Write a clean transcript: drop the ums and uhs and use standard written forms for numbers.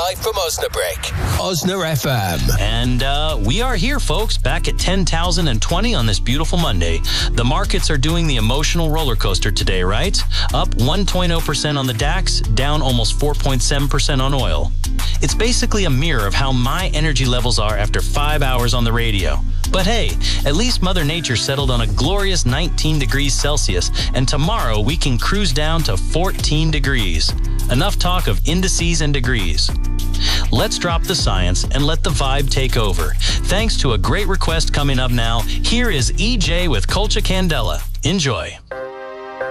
live from Osnabrück. Osner FM. And we are here, folks, back at 10,020 on this beautiful Monday. The markets are doing the emotional roller coaster today, right? Up 1.0% on the DAX, down almost 4.7% on oil. It's basically a mirror of how my energy levels are after 5 hours on the radio. But hey, at least Mother Nature settled on a glorious 19 degrees Celsius, and tomorrow we can cruise down to 14 degrees. Enough talk of indices and degrees. Let's drop the science and let the vibe take over. Thanks to a great request coming up now, here is EJ with Colcha Candela. Enjoy.